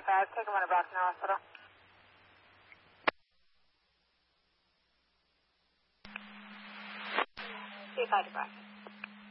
pass. Take him on a Boston Hospital. See if I can pass.